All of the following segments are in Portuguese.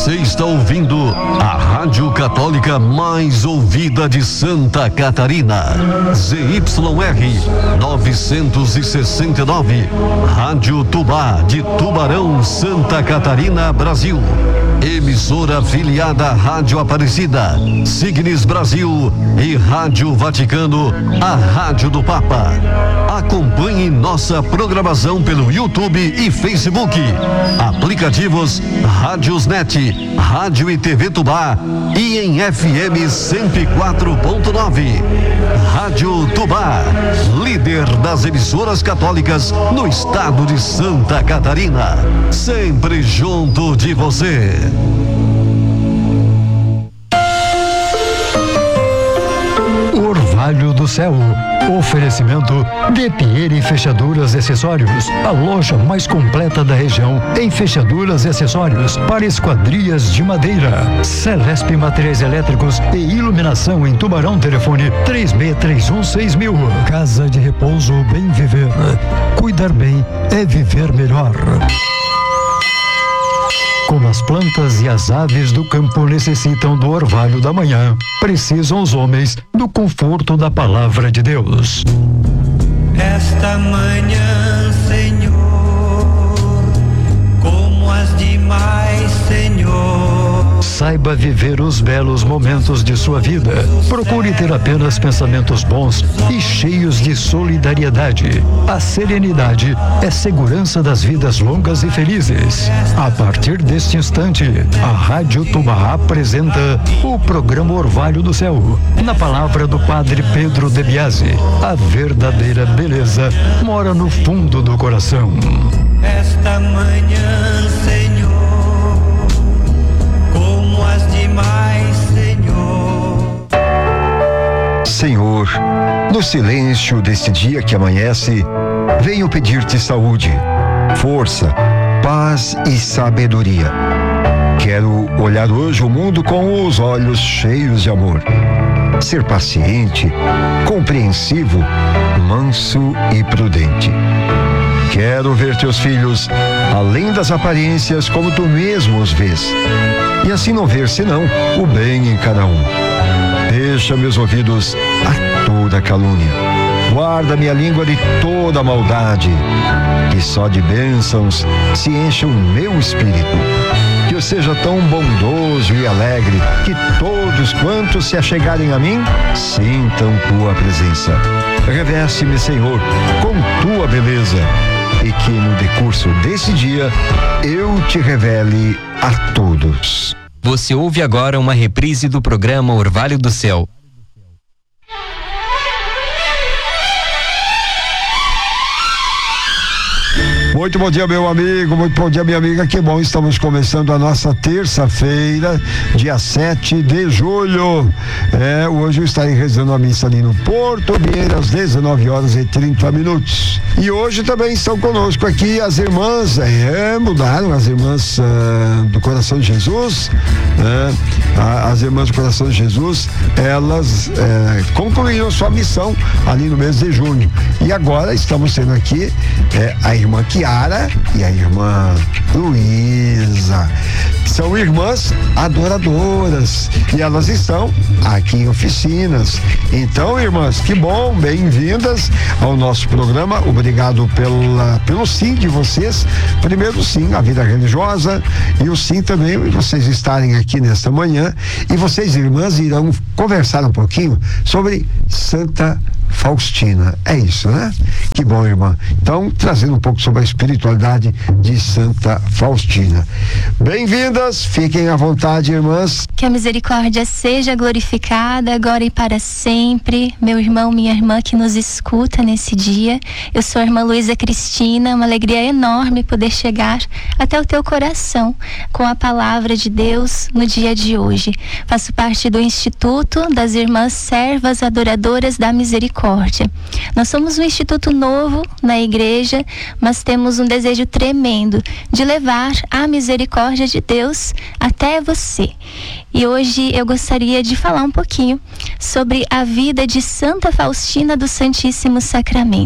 Você está ouvindo a Rádio Católica mais ouvida de Santa Catarina. ZYR 969. Rádio Tubá de Tubarão, Santa Catarina, Brasil. Emissora afiliada à Rádio Aparecida, Signes Brasil e Rádio Vaticano, a Rádio do Papa. Acompanhe nossa programação pelo YouTube e Facebook. Aplicativos Rádiosnet, Rádio e TV Tubá e em FM 104.9. Rádio Tubá, líder das emissoras católicas no estado de Santa Catarina. Sempre junto de você. Orvalho do Céu. Oferecimento De Pierre Fechaduras e Acessórios, a loja mais completa da região em fechaduras e acessórios para esquadrias de madeira. Celesp Materiais Elétricos e Iluminação em Tubarão. Telefone 36316000. Casa de Repouso Bem Viver. Cuidar bem é viver melhor. Como as plantas e as aves do campo necessitam do orvalho da manhã, precisam os homens do conforto da palavra de Deus. Esta manhã, Senhor, como as demais, Senhor. Saiba viver os belos momentos de sua vida. Procure ter apenas pensamentos bons e cheios de solidariedade. A serenidade é segurança das vidas longas e felizes. A partir deste instante, a Rádio Tubá apresenta o programa Orvalho do Céu. Na palavra do Padre Pedro de Biasi, a verdadeira beleza mora no fundo do coração. Esta manhã, Senhor, como as demais, Senhor. Senhor, no silêncio deste dia que amanhece, venho pedir-te saúde, força, paz e sabedoria. Quero olhar hoje o mundo com os olhos cheios de amor. Ser paciente, compreensivo, manso e prudente. Quero ver teus filhos, além das aparências, como tu mesmo os vês. E assim não ver senão o bem em cada um. Fecha meus ouvidos a toda calúnia. Guarda minha língua de toda maldade. Que só de bênçãos se encha o meu espírito. Que eu seja tão bondoso e alegre que todos quantos se achegarem a mim sintam tua presença. Reveste-me, Senhor, com tua beleza, e que no decurso desse dia eu te revele a todos. Você ouve agora uma reprise do programa Orvalho do Céu. Muito bom dia, meu amigo, muito bom dia, minha amiga, que bom, estamos começando a nossa terça-feira, dia 7 de julho. Hoje eu estarei rezando a missa ali no Porto Vieira, às 19h30. E hoje também estão conosco aqui as irmãs, mudaram, as irmãs do Coração de Jesus, as irmãs do Coração de Jesus, elas concluíram sua missão ali no mês de junho. E agora estamos tendo aqui a irmã Kiara e a irmã Luísa, que são irmãs adoradoras, e elas estão aqui em oficinas. Então, irmãs, que bom, bem-vindas ao nosso programa. Obrigado pelo sim de vocês. Primeiro sim, a vida religiosa, e o sim também vocês estarem aqui nesta manhã. E vocês, irmãs, irão conversar um pouquinho sobre Santa Faustina. É isso, né? Que bom, irmã. Então, trazendo um pouco sobre a espiritualidade de Santa Faustina. Bem-vindas, fiquem à vontade, irmãs. Que a misericórdia seja glorificada agora e para sempre. Meu irmão, minha irmã que nos escuta nesse dia. Eu sou a irmã Luísa Cristina, uma alegria enorme poder chegar até o teu coração com a palavra de Deus no dia de hoje. Faço parte do Instituto das Irmãs Servas Adoradoras da Misericórdia. Nós somos um instituto novo na igreja, mas temos um desejo tremendo de levar a misericórdia de Deus até você. E hoje eu gostaria de falar um pouquinho sobre a vida de Santa Faustina do Santíssimo Sacramento.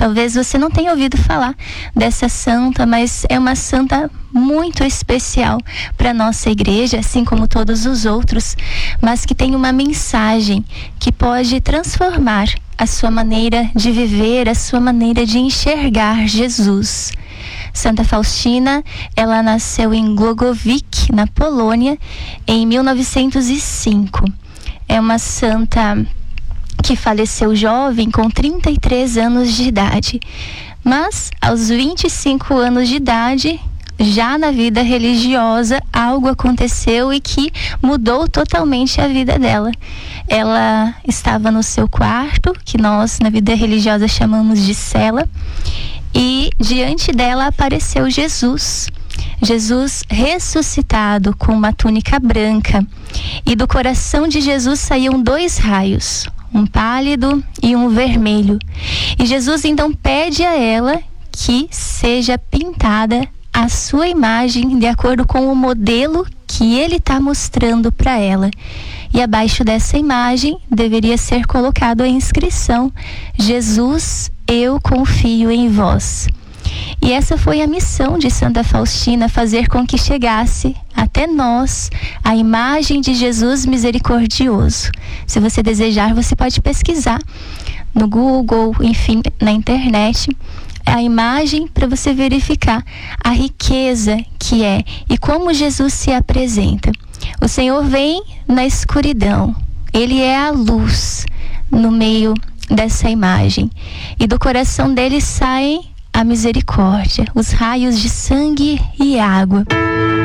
Talvez você não tenha ouvido falar dessa santa, mas é uma santa muito especial para nossa igreja, assim como todos os outros, mas que tem uma mensagem que pode transformar a sua maneira de viver, a sua maneira de enxergar Jesus. Santa Faustina, ela nasceu em Głogowicz, na Polônia, em 1905. É uma santa que faleceu jovem, com 33 anos de idade. Mas, aos 25 anos de idade, já na vida religiosa, algo aconteceu e que mudou totalmente a vida dela. Ela estava no seu quarto, que nós na vida religiosa chamamos de cela, e diante dela apareceu Jesus. Jesus ressuscitado com uma túnica branca, e do coração de Jesus saíam 2 raios, um pálido e um vermelho. E Jesus então pede a ela que seja pintada a sua imagem de acordo com o modelo que ele está mostrando para ela. E abaixo dessa imagem deveria ser colocado a inscrição: Jesus, eu confio em vós. E essa foi a missão de Santa Faustina, fazer com que chegasse até nós a imagem de Jesus misericordioso. Se você desejar, você pode pesquisar no Google, enfim, na internet, a imagem para você verificar a riqueza que é e como Jesus se apresenta. O Senhor vem na escuridão, Ele é a luz no meio dessa imagem, e do coração dele saem a misericórdia, os raios de sangue e água.